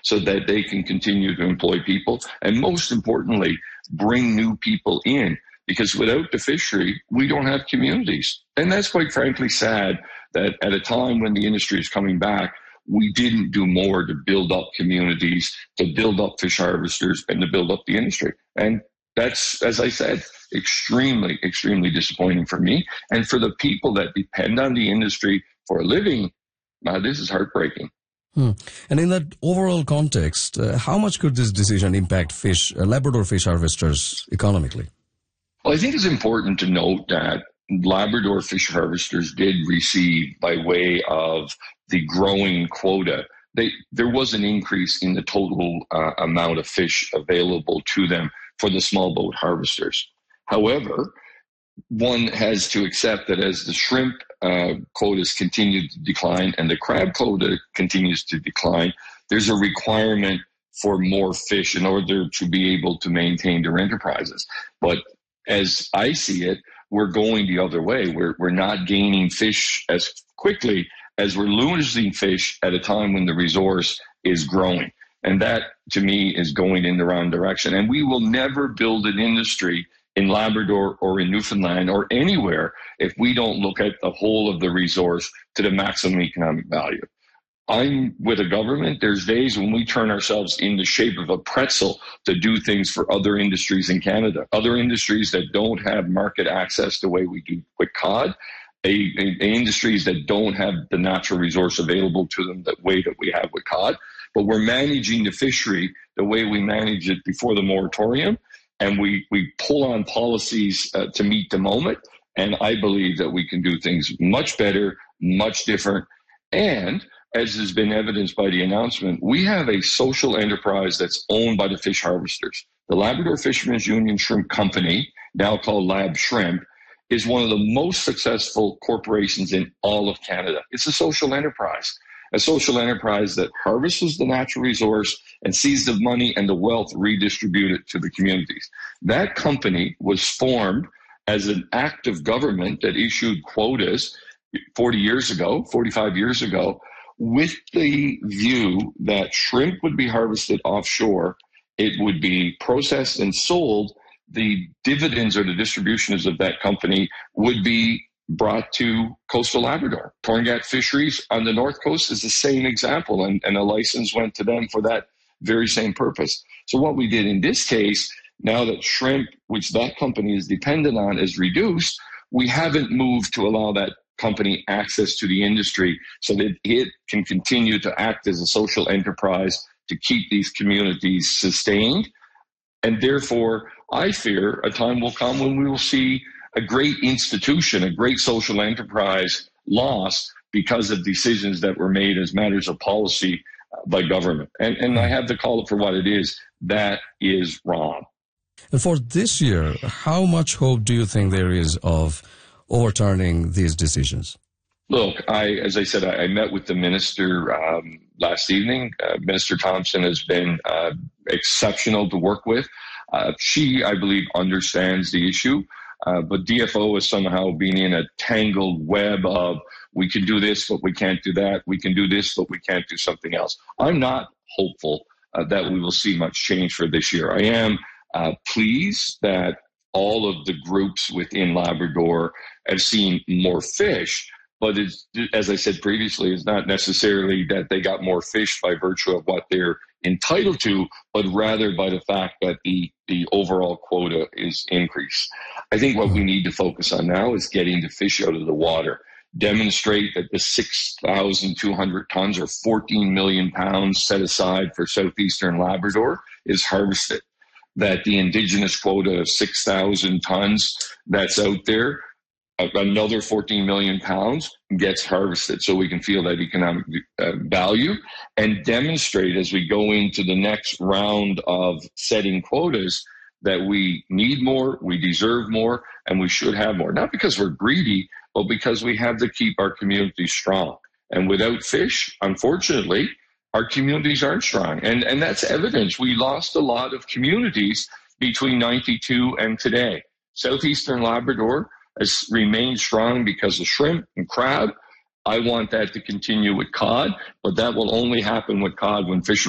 so that they can continue to employ people and, most importantly, bring new people in. Because without the fishery, we don't have communities. And that's quite frankly sad that at a time when the industry is coming back, we didn't do more to build up communities, to build up fish harvesters, and to build up the industry. And that's, as I said, extremely, extremely disappointing for me. And for the people that depend on the industry for a living, this is heartbreaking. And in that overall context, how much could this decision impact Labrador fish harvesters economically? Well, I think it's important to note that Labrador fish harvesters did receive, by way of the growing quota, there was an increase in the total amount of fish available to them for the small boat harvesters. However, one has to accept that as the shrimp quotas continue to decline and the crab quota continues to decline, there's a requirement for more fish in order to be able to maintain their enterprises. But as I see it, we're going the other way. We're not gaining fish as quickly as we're losing fish at a time when the resource is growing. And that, to me, is going in the wrong direction. And we will never build an industry in Labrador or in Newfoundland or anywhere if we don't look at the whole of the resource to the maximum economic value. I'm with a government. There's days when we turn ourselves in the shape of a pretzel to do things for other industries in Canada, other industries that don't have market access the way we do with cod, industries that don't have the natural resource available to them the way that we have with cod. But we're managing the fishery the way we managed it before the moratorium, and we pull on policies to meet the moment. And I believe that we can do things much better, much different. And as has been evidenced by the announcement, we have a social enterprise that's owned by the fish harvesters. The Labrador Fishermen's Union Shrimp Company, now called Lab Shrimp, is one of the most successful corporations in all of Canada. It's a social enterprise that harvests the natural resource and sees the money and the wealth redistributed to the communities. That company was formed as an act of government that issued quotas 45 years ago, with the view that shrimp would be harvested offshore, it would be processed and sold. The dividends or the distributions of that company would be brought to coastal Labrador. Torngat Fisheries on the North Coast is the same example, and a license went to them for that very same purpose. So what we did in this case, now that shrimp, which that company is dependent on, is reduced, we haven't moved to allow that company access to the industry so that it can continue to act as a social enterprise to keep these communities sustained. And therefore, I fear a time will come when we will see a great institution, a great social enterprise lost because of decisions that were made as matters of policy by government. And I have to call it for what it is. That is wrong. And for this year, how much hope do you think there is of overturning these decisions? Look, as I said, I met with the minister last evening. Minister Thompson has been exceptional to work with. She, I believe, understands the issue, but DFO has somehow been in a tangled web of we can do this, but we can't do that. We can do this, but we can't do something else. I'm not hopeful that we will see much change for this year. I am pleased that all of the groups within Labrador have seen more fish, but as I said previously, it's not necessarily that they got more fish by virtue of what they're entitled to, but rather by the fact that the overall quota is increased. I think what we need to focus on now is getting the fish out of the water, demonstrate that the 6,200 tons or 14 million pounds set aside for southeastern Labrador is harvested, that the indigenous quota of 6,000 tons that's out there, another 14 million pounds gets harvested so we can feel that economic value and demonstrate as we go into the next round of setting quotas that we need more, we deserve more, and we should have more. Not because we're greedy, but because we have to keep our communities strong. And without fish, unfortunately, our communities aren't strong. And that's evidence. We lost a lot of communities between 92 and today. Southeastern Labrador has remained strong because of shrimp and crab. I want that to continue with cod, but that will only happen with cod when fish